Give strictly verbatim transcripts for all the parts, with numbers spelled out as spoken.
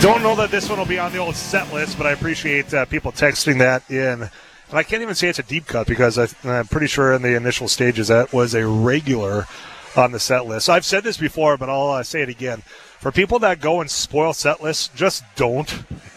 Don't know that this one will be on the old set list, but I appreciate uh, people texting that in. And I can't even say it's a deep cut because I, I'm pretty sure in the initial stages that was a regular on the set list. So I've said this before, but I'll uh, say it again. For people that go and spoil set lists, just don't.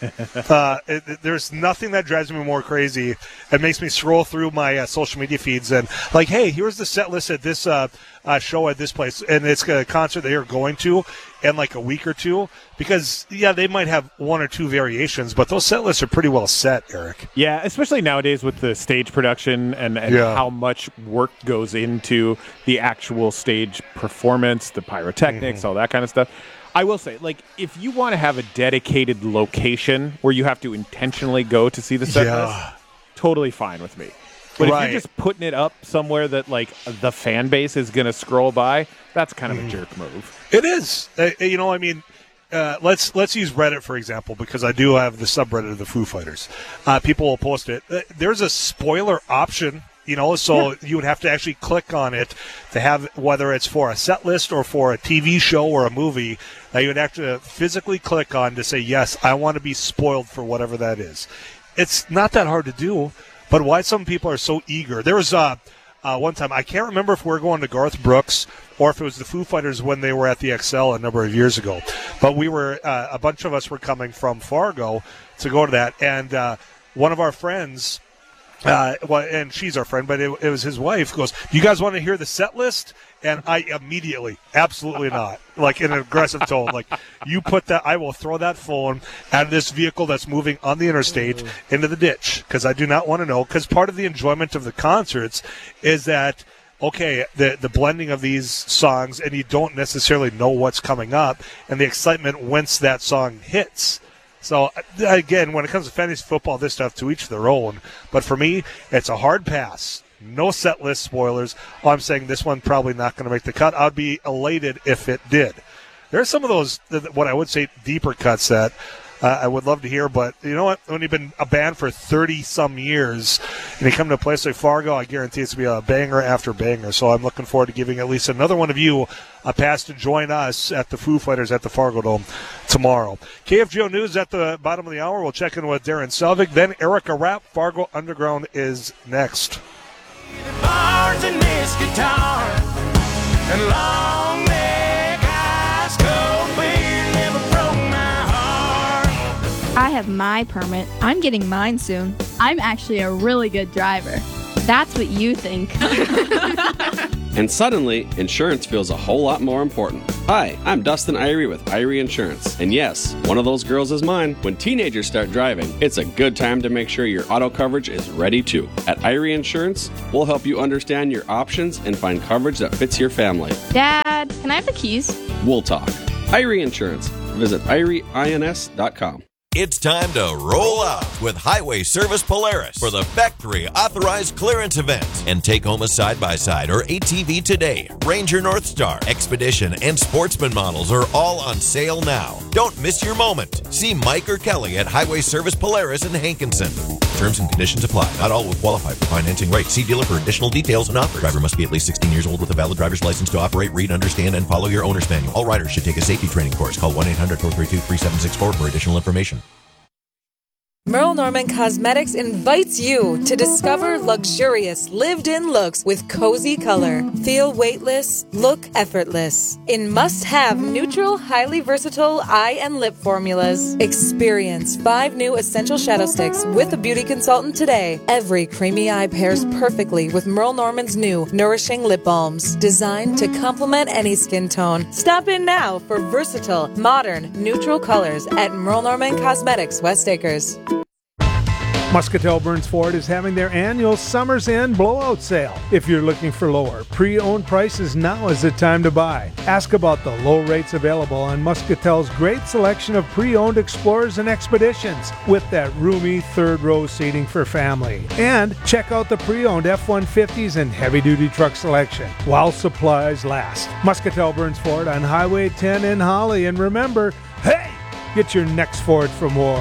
uh, it, it, there's nothing that drives me more crazy. It makes me scroll through my uh, social media feeds and like, hey, here's the set list at this uh, uh, show at this place, and it's a concert that you're going to in like a week or two. Because, yeah, they might have one or two variations, but those set lists are pretty well set, Eric. Yeah, especially nowadays with the stage production and, and yeah. how much work goes into the actual stage performance, the pyrotechnics, mm-hmm. all that kind of stuff. I will say, like, if you want to have a dedicated location where you have to intentionally go to see the set yeah. list, totally fine with me. But right. if you're just putting it up somewhere that, like, the fan base is going to scroll by, that's kind of mm. a jerk move. It is. Uh, you know, I mean, uh, let's let's use Reddit, for example, because I do have the subreddit of the Foo Fighters. Uh, people will post it. Uh, there's a spoiler option. You know, so yeah. you would have to actually click on it to have, whether it's for a set list or for a T V show or a movie, that you would have to physically click on to say, yes, I want to be spoiled for whatever that is. It's not that hard to do, but why some people are so eager. There was uh, uh, one time, I can't remember if we were going to Garth Brooks or if it was the Foo Fighters when they were at the X L a number of years ago. But we were, uh, a bunch of us were coming from Fargo to go to that, and uh, one of our friends, Uh, well, and she's our friend, but it, it was his wife, goes, you guys want to hear the set list? And I immediately, absolutely not, like in an aggressive tone, like, you put that, I will throw that phone out of this vehicle that's moving on the interstate into the ditch, because I do not want to know, because part of the enjoyment of the concerts is that, okay, the the blending of these songs, and you don't necessarily know what's coming up, and the excitement once that song hits. So, again, when it comes to fantasy football, this stuff, to each their own. But for me, it's a hard pass. No set list spoilers. Oh, I'm saying this one probably not going to make the cut. I'd be elated if it did. There are some of those, what I would say, deeper cuts that uh, I would love to hear. But you know what? When you've been a band for thirty-some years and you come to a place like Fargo, I guarantee it's going to be a banger after banger. So I'm looking forward to giving at least another one of you a pass to join us at the Foo Fighters at the Fargo Dome tomorrow. K F G O News at the bottom of the hour. We'll check in with Darren Selvig. Then Erica Rapp. Fargo Underground is next. Bars and bass guitar and long neck ice cold beer never broke my heart. I have my permit. I'm getting mine soon. I'm actually a really good driver. That's what you think. And suddenly, insurance feels a whole lot more important. Hi, I'm Dustin Irie with Irie Insurance. And yes, one of those girls is mine. When teenagers start driving, it's a good time to make sure your auto coverage is ready too. At Irie Insurance, we'll help you understand your options and find coverage that fits your family. Dad, can I have the keys? We'll talk. Irie Insurance. Visit irie ins dot com. It's time to roll out with Highway Service Polaris for the Factory Authorized Clearance Event and take home a side-by-side or A T V today. Ranger Northstar, Expedition, and Sportsman models are all on sale now. Don't miss your moment. See Mike or Kelly at Highway Service Polaris in Hankinson. Terms and conditions apply. Not all will qualify for financing rates. See dealer for additional details and offers. Driver must be at least sixteen years old with a valid driver's license to operate, read, understand, and follow your owner's manual. All riders should take a safety training course. Call one eight hundred four three two three seven six four for additional information. Merle Norman Cosmetics invites you to discover luxurious lived-in looks with cozy color. Feel weightless, look effortless. In must-have neutral, highly versatile eye and lip formulas. Experience five new essential shadow sticks with a beauty consultant today. Every creamy eye pairs perfectly with Merle Norman's new nourishing lip balms, designed to complement any skin tone. Stop in now for versatile, modern, neutral colors at Merle Norman Cosmetics, West Acres. Muscatel Burns Ford is having their annual Summer's End blowout sale. If you're looking for lower pre-owned prices, now is the time to buy. Ask about the low rates available on Muscatel's great selection of pre-owned Explorers and Expeditions with that roomy third row seating for family. And check out the pre-owned F one fifties and heavy-duty truck selection while supplies last. Muscatel Burns Ford on Highway ten in Holly. And remember, hey, get your next Ford from Ward.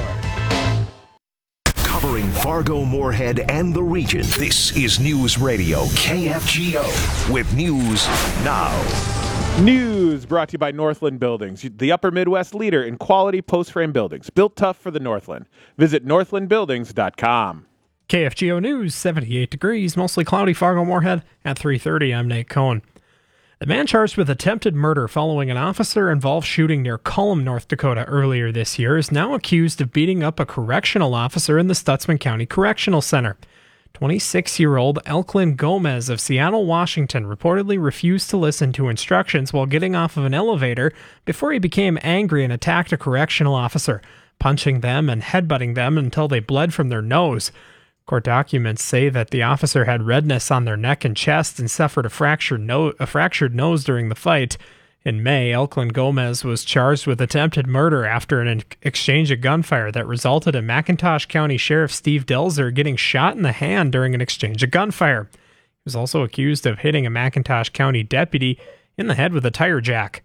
Covering Fargo, Moorhead, and the region, this is News Radio K F G O with news now. News brought to you by Northland Buildings, the upper Midwest leader in quality post-frame buildings, built tough for the Northland. Visit northland buildings dot com. K F G O News, seventy-eight degrees, mostly cloudy, Fargo-Moorhead at three thirty. I'm Nate Cohn. The man charged with attempted murder following an officer-involved shooting near Cullum, North Dakota earlier this year is now accused of beating up a correctional officer in the Stutsman County Correctional Center. twenty-six-year-old Elklin Gomez of Seattle, Washington, reportedly refused to listen to instructions while getting off of an elevator before he became angry and attacked a correctional officer, punching them and headbutting them until they bled from their nose. Court documents say that the officer had redness on their neck and chest and suffered a fractured, no- a fractured nose during the fight. In May, Elklin Gomez was charged with attempted murder after an exchange of gunfire that resulted in McIntosh County Sheriff Steve Delzer getting shot in the hand during an exchange of gunfire. He was also accused of hitting a McIntosh County deputy in the head with a tire jack.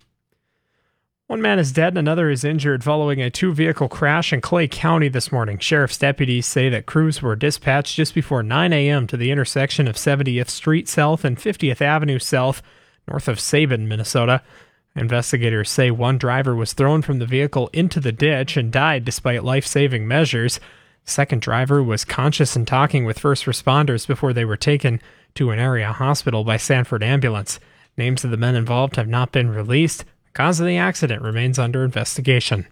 One man is dead and another is injured following a two-vehicle crash in Clay County this morning. Sheriff's deputies say that crews were dispatched just before nine a.m. to the intersection of seventieth Street South and fiftieth Avenue South, north of Sabin, Minnesota. Investigators say one driver was thrown from the vehicle into the ditch and died despite life-saving measures. The second driver was conscious and talking with first responders before they were taken to an area hospital by Sanford Ambulance. Names of the men involved have not been released. The cause of the accident remains under investigation.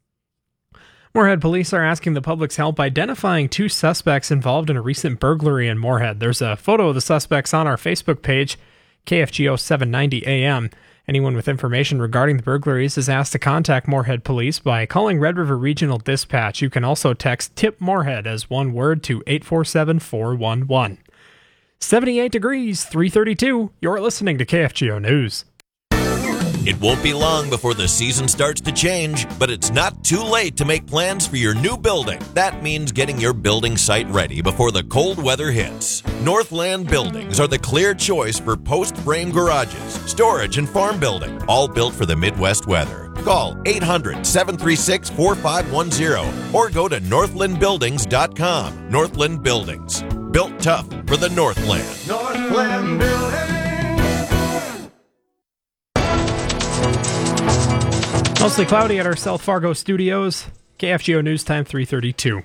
Moorhead police are asking the public's help identifying two suspects involved in a recent burglary in Moorhead. There's a photo of the suspects on our Facebook page, K F G O seven ninety A M. Anyone with information regarding the burglaries is asked to contact Moorhead Police by calling Red River Regional Dispatch. You can also text TIP Moorhead as one word to eight four seven four one one. seventy-eight degrees, three thirty-two. You're listening to K F G O News. It won't be long before the season starts to change, but it's not too late to make plans for your new building. That means getting your building site ready before the cold weather hits. Northland Buildings are the clear choice for post-frame garages, storage, and farm building, all built for the Midwest weather. Call eight hundred, seven three six, four five one zero or go to northland buildings dot com. Northland Buildings, built tough for the Northland. Northland Building. Mostly cloudy at our South Fargo studios. K F G O News Time, three thirty-two.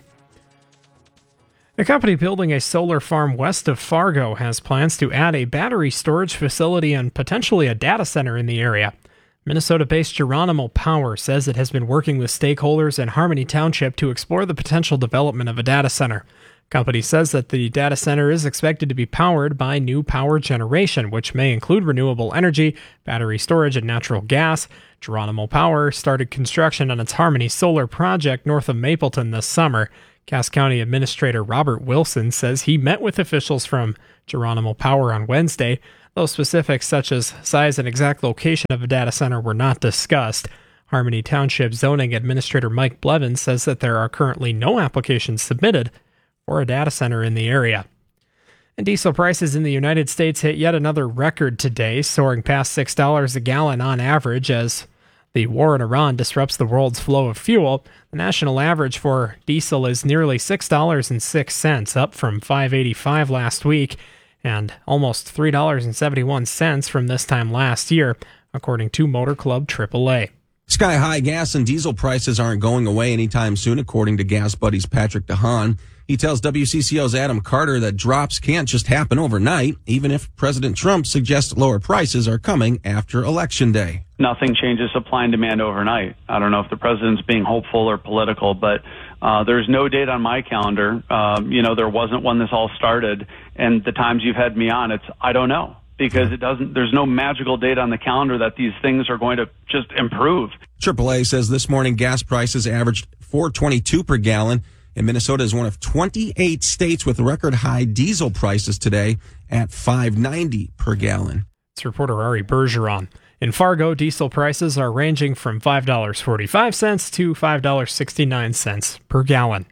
A company building a solar farm west of Fargo has plans to add a battery storage facility and potentially a data center in the area. Minnesota-based Geronimo Power says it has been working with stakeholders in Harmony Township to explore the potential development of a data center. The company says that the data center is expected to be powered by new power generation, which may include renewable energy, battery storage, and natural gas. Geronimo Power started construction on its Harmony Solar project north of Mapleton this summer. Cass County Administrator Robert Wilson says he met with officials from Geronimo Power on Wednesday, though specifics such as size and exact location of a data center were not discussed. Harmony Township Zoning Administrator Mike Blevins says that there are currently no applications submitted for a data center in the area. And diesel prices in the United States hit yet another record today, soaring past six dollars a gallon on average as the war in Iran disrupts the world's flow of fuel. The national average for diesel is nearly six dollars and six cents, up from five dollars and eighty-five cents last week and almost three dollars and seventy-one cents from this time last year, according to Motor Club triple A. Sky-high gas and diesel prices aren't going away anytime soon, according to Gas Buddies Patrick DeHaan. He tells W C C O's Adam Carter that drops can't just happen overnight, even if President Trump suggests lower prices are coming after Election Day. Nothing changes supply and demand overnight. I don't know if the president's being hopeful or political, but uh, there's no date on my calendar. Um, you know, there wasn't when this all started, and the times you've had me on, it's I don't know. Because it doesn't, there's no magical date on the calendar that these things are going to just improve. triple A says this morning gas prices averaged four twenty-two per gallon, and Minnesota is one of twenty-eight states with record high diesel prices today at five ninety per gallon. It's reporter Ari Bergeron. In Fargo, diesel prices are ranging from five dollars and forty-five cents to five dollars and sixty-nine cents per gallon.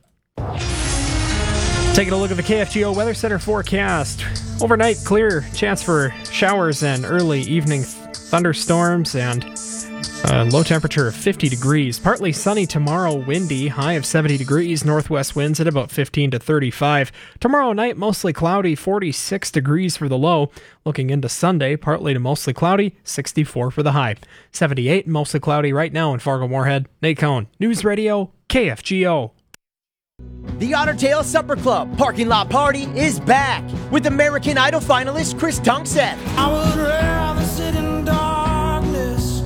Taking a look at the K F G O Weather Center forecast. Overnight, clear chance for showers and early evening thunderstorms, and Uh, low temperature of fifty degrees. Partly sunny tomorrow, windy. High of seventy degrees. Northwest winds at about fifteen to thirty-five. Tomorrow night, mostly cloudy, forty-six degrees for the low. Looking into Sunday, partly to mostly cloudy, sixty-four for the high. seventy-eight, mostly cloudy right now in Fargo-Moorhead. Nate Cohn, News Radio, K F G O. The Otter Tail Supper Club Parking Lot Party is back with American Idol finalist Chris Tunkseth. I would rather sit in darkness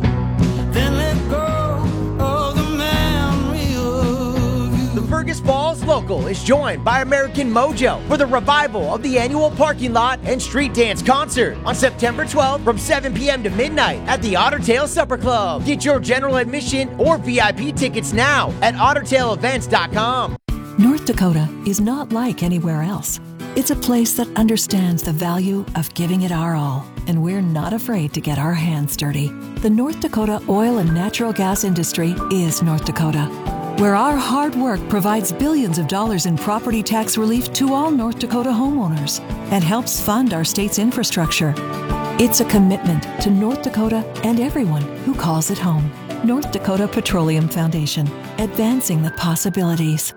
than let go of the memory of you. The Fergus Falls Local is joined by American Mojo for the revival of the annual parking lot and street dance concert on September twelfth from seven p.m. to midnight at the Otter Tail Supper Club. Get your general admission or V I P tickets now at otter tail events dot com. North Dakota is not like anywhere else. It's a place that understands the value of giving it our all, and we're not afraid to get our hands dirty. The North Dakota oil and natural gas industry is North Dakota, where our hard work provides billions of dollars in property tax relief to all North Dakota homeowners and helps fund our state's infrastructure. It's a commitment to North Dakota and everyone who calls it home. North Dakota Petroleum Foundation, advancing the possibilities.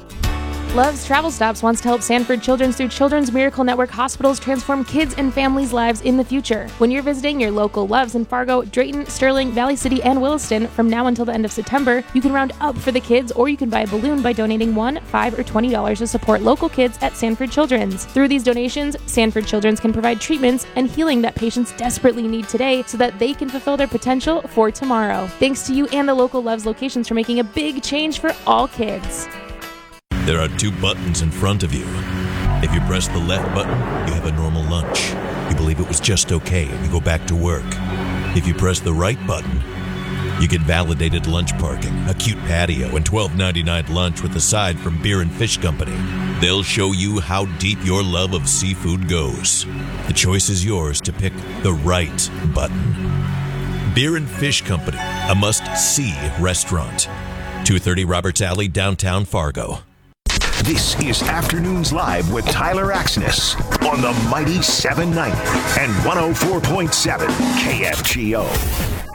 Love's Travel Stops wants to help Sanford Children's through Children's Miracle Network hospitals transform kids' and families' lives in the future. When you're visiting your local Loves in Fargo, Drayton, Sterling, Valley City, and Williston from now until the end of September, you can round up for the kids, or you can buy a balloon by donating one, five, or twenty dollars to support local kids at Sanford Children's. Through these donations, Sanford Children's can provide treatments and healing that patients desperately need today so that they can fulfill their potential for tomorrow. Thanks to you and the local Loves locations for making a big change for all kids. There are two buttons in front of you. If you press the left button, you have a normal lunch. You believe it was just okay and you go back to work. If you press the right button, you get validated lunch parking, a cute patio, and twelve ninety-nine lunch with a side from Beer and Fish Company. They'll show you how deep your love of seafood goes. The choice is yours to pick the right button. Beer and Fish Company, a must-see restaurant. two thirty Roberts Alley, downtown Fargo. This is Afternoons Live with Tyler Axness on the mighty seven ninety and one oh four point seven K F G O.